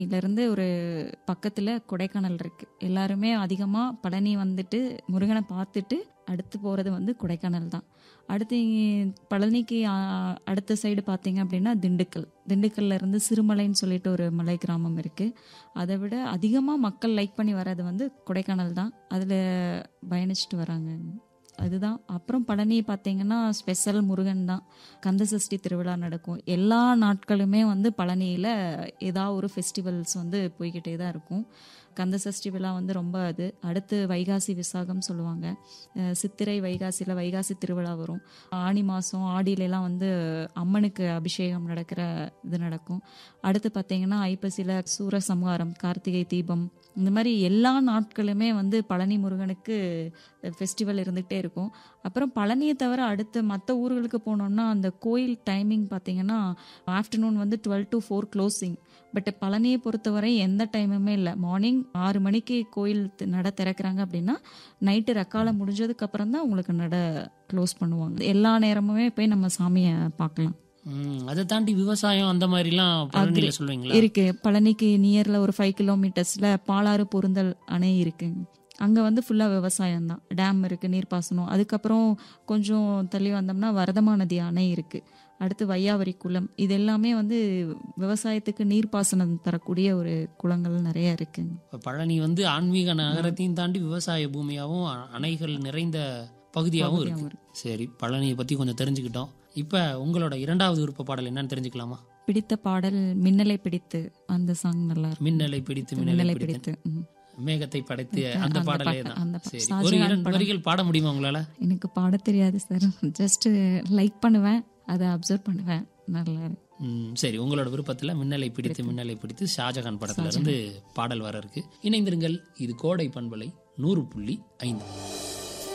இருந்து ஒரு பக்கத்தில் கொடைக்கானல் இருக்குது. எல்லாருமே அதிகமாக பழனி வந்துட்டு முருகனை பார்த்துட்டு அடுத்து போகிறது வந்து கொடைக்கானல் தான். அடுத்து பழனிக்கு அடுத்த சைடு பார்த்தீங்க அப்படின்னா திண்டுக்கல்ல இருந்து சிறுமலைன்னு சொல்லிட்டு ஒரு மலை கிராமம் இருக்குது. அதை விட அதிகமாக மக்கள் லைக் பண்ணி வர்றது வந்து கொடைக்கானல் தான். அதில் பயணிச்சுட்டு வராங்க. அதுதான். அப்புறம் பழனி பார்த்தீங்கன்னா ஸ்பெஷல் முருகன் தான். கந்த சஷ்டி திருவிழா நடக்கும். எல்லா நாட்களுமே வந்து பழனியில் ஏதாவது ஒரு ஃபெஸ்டிவல்ஸ் வந்து போய்கிட்டே தான் இருக்கும். கந்த சஷ்டி விழா வந்து ரொம்ப அடுத்து வைகாசி விசாகம் சொல்லுவாங்க. சித்திரை வைகாசியில் வைகாசி திருவிழா வரும். ஆனி மாதம் ஆடியிலலாம் வந்து அம்மனுக்கு அபிஷேகம் நடக்கிற இது நடக்கும். அடுத்து பார்த்தீங்கன்னா ஐப்பசியில் சூரசம்ஹாரம், கார்த்திகை தீபம், இந்த மாதிரி எல்லா நாட்களுமே வந்து பழனி முருகனுக்கு ஃபெஸ்டிவல் இருந்துகிட்டே இருக்கும். அப்புறம் பழனியை தவிர அடுத்து மற்ற ஊர்களுக்கு போனோம்னா அந்த கோயில் டைமிங் பார்த்தீங்கன்னா ஆஃப்டர்நூன் வந்து 12 to 4 க்ளோசிங். பட் பழனியை பொறுத்தவரை எந்த டைமுமே இல்லை. மார்னிங் 6 மணிக்கு கோயில் நட திறக்கிறாங்க அப்படின்னா நைட்டு ரக்காலம் முடிஞ்சதுக்கு அப்புறம் தான் உங்களுக்கு நட க்ளோஸ் பண்ணுவாங்க. எல்லா நேரமுமே போய் நம்ம சாமியை பார்க்கலாம். அதை தாண்டி விவசாயம் அந்த மாதிரிலாம் பழனியில் சொல்லுவீங்களா? இருக்கு. பழனிக்கு நியர்ல ஒரு 5 கிலோமீட்டர்ஸ்ல பாலாறு பொருந்தல் அணை இருக்கு. அங்கே வந்து ஃபுல்லாக விவசாயம் தான். டேம் இருக்குது, நீர்ப்பாசனம். அதுக்கப்புறம் கொஞ்சம் தள்ளி வந்தோம்னா வரதமா நதி அணை இருக்குது. அடுத்து வையாவரி குளம். இது எல்லாமே வந்து விவசாயத்துக்கு நீர்ப்பாசனம் தரக்கூடிய ஒரு குளங்கள் நிறைய இருக்கு. பழனி வந்து ஆன்மீக நகரத்தையும் தாண்டி விவசாய பூமியாகவும் அணைகள் நிறைந்த பகுதியாகவும் இருக்கு. சரி, பழனியை பற்றி கொஞ்சம் தெரிஞ்சுக்கிட்டோம். இப்போ உங்களோட 2வது விருப்ப பாடல் என்னன்னு தெரிஞ்சுக்கலாமா? பிடித்த பாடல் மின்னலை பிடித்து, அந்த சாங் நல்லா இருக்கும். மின்னலை பிடித்து மேகத்தை படைத்து அந்த பாடலே தான். சரி, ஒரு 2 வரிகள் பாட முடியுமா உங்களால? எனக்கு பாட தெரியாது சார். ஜஸ்ட் லைக் பண்ணுவேன், அதை அப்சர்வ் பண்ணுவேன். நல்லா. சரி, உங்களோட விருப்பத்தில் மின்னலை பிடித்து ஷாஜகான் படத்துல இருந்து பாடல் வர இருக்கு. இணைந்திருங்கள். இது கோடை பண்பலை 100.5.